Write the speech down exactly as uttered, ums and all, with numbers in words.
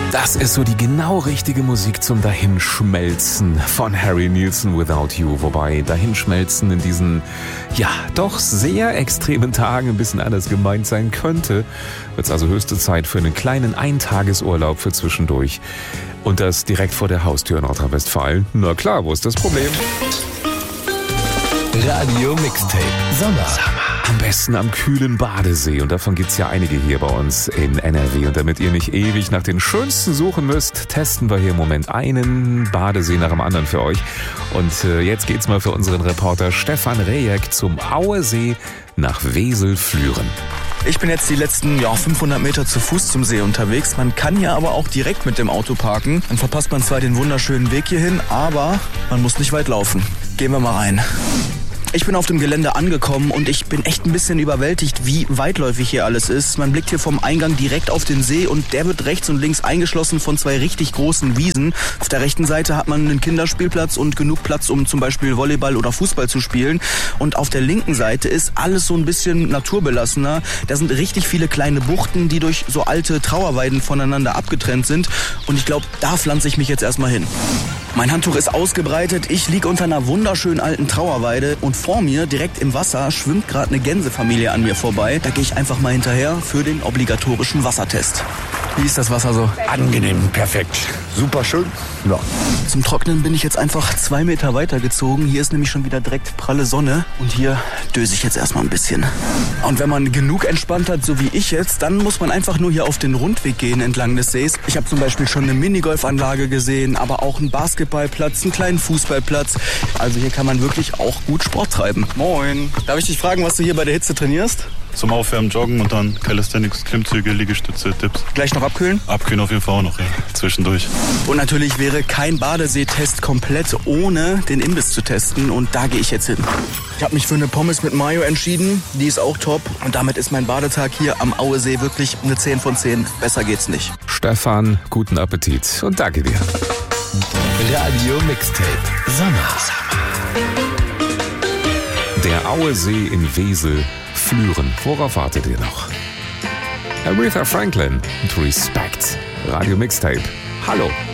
Das ist so die genau richtige Musik zum Dahinschmelzen von Harry Nilsson, Without You. Wobei Dahinschmelzen in diesen, ja, doch sehr extremen Tagen ein bisschen anders gemeint sein könnte. Wird es also höchste Zeit für einen kleinen Eintagesurlaub für zwischendurch. Und das direkt vor der Haustür in Nordrhein-Westfalen. Na klar, wo ist das Problem? Radio Mixtape Sommer. Am besten am kühlen Badesee. Und davon gibt's ja einige hier bei uns in N R W. Und damit ihr nicht ewig nach den schönsten suchen müsst, testen wir hier im Moment einen Badesee nach dem anderen für euch. Und äh, jetzt geht's mal für unseren Reporter Stefan Rejek zum Auesee nach Wesel-Flüren. Ich bin jetzt die letzten ja, fünfhundert Meter zu Fuß zum See unterwegs. Man kann ja aber auch direkt mit dem Auto parken. Dann verpasst man zwar den wunderschönen Weg hierhin, aber man muss nicht weit laufen. Gehen wir mal rein. Ich bin auf dem Gelände angekommen und ich bin echt ein bisschen überwältigt, wie weitläufig hier alles ist. Man blickt hier vom Eingang direkt auf den See und der wird rechts und links eingeschlossen von zwei richtig großen Wiesen. Auf der rechten Seite hat man einen Kinderspielplatz und genug Platz, um zum Beispiel Volleyball oder Fußball zu spielen. Und auf der linken Seite ist alles so ein bisschen naturbelassener. Da sind richtig viele kleine Buchten, die durch so alte Trauerweiden voneinander abgetrennt sind. Und ich glaube, da pflanze ich mich jetzt erstmal hin. Mein Handtuch ist ausgebreitet, ich liege unter einer wunderschönen alten Trauerweide und vor mir, direkt im Wasser, schwimmt gerade eine Gänsefamilie an mir vorbei. Da gehe ich einfach mal hinterher für den obligatorischen Wassertest. Wie ist das Wasser so? Angenehm, perfekt, super schön. Ja. Zum Trocknen bin ich jetzt einfach zwei Meter weitergezogen. Hier ist nämlich schon wieder direkt pralle Sonne und hier döse ich jetzt erstmal ein bisschen. Und wenn man genug entspannt hat, so wie ich jetzt, dann muss man einfach nur hier auf den Rundweg gehen entlang des Sees. Ich habe zum Beispiel schon eine Minigolfanlage gesehen, aber auch einen Basketballplatz, einen kleinen Fußballplatz. Also hier kann man wirklich auch gut Sport treiben. Moin. Darf ich dich fragen, was du hier bei der Hitze trainierst? Zum Aufwärmen joggen und dann Calisthenics, Klimmzüge, Liegestütze, Dips. Gleich noch abkühlen? Abkühlen auf jeden Fall auch noch, ja. Zwischendurch. Und natürlich wäre kein Badeseetest komplett, ohne den Imbiss zu testen. Und da gehe ich jetzt hin. Ich habe mich für eine Pommes mit Mayo entschieden. Die ist auch top. Und damit ist mein Badetag hier am Auesee wirklich eine zehn von zehn. Besser geht's nicht. Stefan, guten Appetit und danke dir. Radio Mixtape Sommer. Der Auesee in Wesel Flüren. Worauf wartet ihr noch? Aretha Franklin und Respect. Radio Mixtape. Hallo.